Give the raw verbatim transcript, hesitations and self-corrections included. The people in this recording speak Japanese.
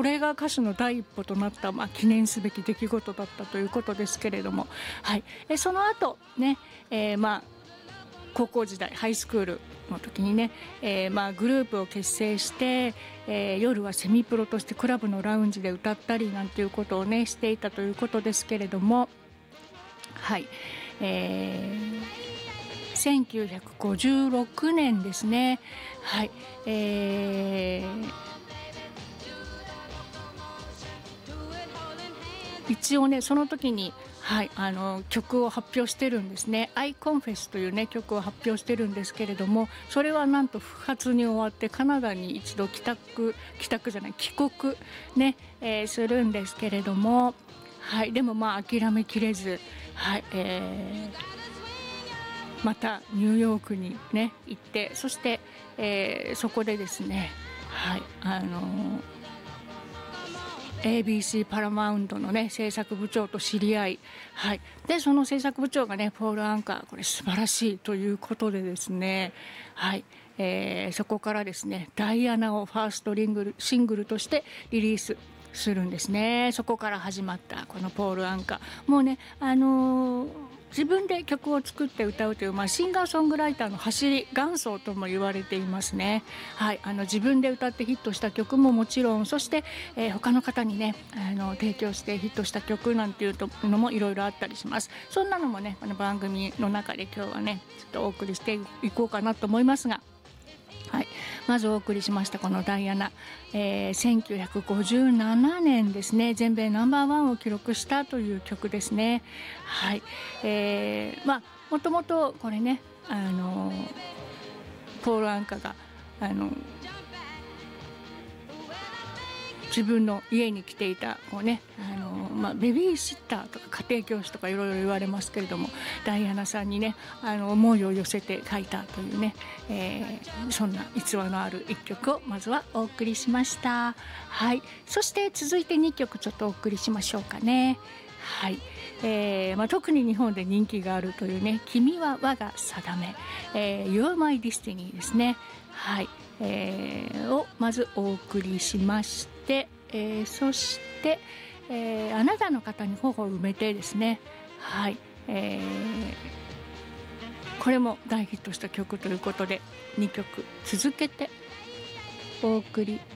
れが歌手の第一歩となった、まあ、記念すべき出来事だったということですけれども、はい、えその後ね、えー、まあ高校時代ハイスクールの時にね、えー、まあグループを結成して、えー、夜はセミプロとしてクラブのラウンジで歌ったりなんていうことをねしていたということですけれども、はい、えー、せんきゅうひゃくごじゅうろくねんですね、はい、えー、一応ねその時にはい、あの曲を発表してるんですね。 I Confess というね曲を発表してるんですけれども、それはなんと不発に終わってカナダに一度帰宅帰宅じゃない帰国ね、えー、するんですけれども、はい、でもまあ諦めきれず、はい、えー、またニューヨークにね行って、そして、えー、そこでですね、はい、あのーエービーシー パラマウントのね制作部長と知り合い、はい、でその制作部長がねポール・アンカー、これ素晴らしいということでですね、はい、えー、そこからですねダイアナをファーストリングルシングルとしてリリースするんですね。そこから始まったこのポール・アンカー、もうねあのー自分で曲を作って歌うという、まあ、シンガーソングライターの走り元祖とも言われていますね。はい、あの自分で歌ってヒットした曲ももちろん、そして、えー、他の方にねあの提供してヒットした曲なんていうのもいろいろあったりします。そんなのもねこの番組の中で今日はねちょっとお送りしていこうかなと思いますが、はい、まずお送りしましたこのダイアナ、えー、せんきゅうひゃくごじゅうななねんですね、全米ナンバーワンを記録したという曲ですね。はい、えー、まあもともとこれねあのポール・アンカがあの自分の家に来ていたこう、ねあのまあ、ベビーシッターとか家庭教師とかいろいろ言われますけれども、ダイアナさんにねあの思いを寄せて書いたというね、えー、そんな逸話のあるいっきょくをまずはお送りしました。はい、そして続いてにきょくちょっとお送りしましょうかね。はい、えーまあ、特に日本で人気があるというね君は我が定め、えー、You're My Destiny ですね。はい、えー、をまずお送りしまして、えー、そして、えー、あなたの方に頬を埋めてですね、はい、えー、これも大ヒットした曲ということでにきょく続けてお送り